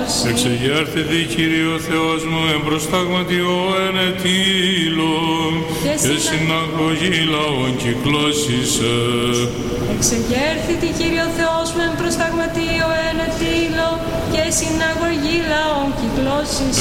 Εξεγέρθητη Κύριε Θεός μου εμπροστάγματιό ενετήλων και συναγωγή λαών κυκλώσισε. Εξεγέρθητη Κύριε Θεός μου εμπροστάγματιό ενετήλων και συναγωγή λαών κυκλώσισε.